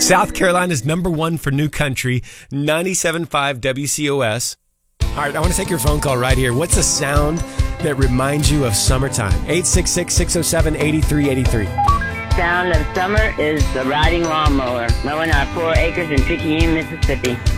South Carolina's #1 for new country, 97.5 WCOS. All right, I want to take your phone call right here. What's a sound that reminds you of summertime? 866-607-8383. Sound of summer is the riding lawnmower mowing our 4 acres in Picayune, Mississippi.